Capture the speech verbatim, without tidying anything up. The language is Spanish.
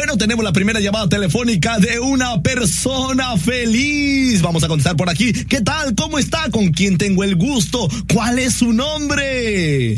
Bueno, tenemos la primera llamada telefónica de una persona feliz. Vamos a contestar por aquí. ¿Qué tal? ¿Cómo está? ¿Con quién tengo el gusto? ¿Cuál es su nombre?